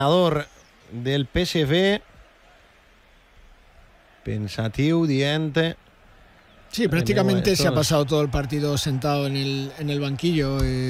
Entrenador del PSV, pensativo, diente. Sí, prácticamente se ha pasado todo el partido sentado en el banquillo.